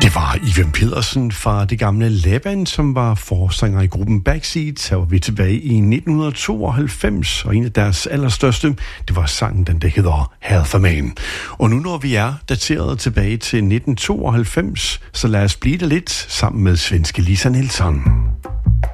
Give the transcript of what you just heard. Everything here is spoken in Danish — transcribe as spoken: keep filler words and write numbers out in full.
Det var Ivan Pedersen fra det gamle Laban, som var forsanger i gruppen Backseat. Så var vi tilbage i nitten tooghalvfems, og en af deres allerstørste, det var sangen, den der hedder Half a Man. Og nu når vi er dateret tilbage til nitten tooghalvfems, så lad os blive der lidt sammen med svenske Lisa Nilsson.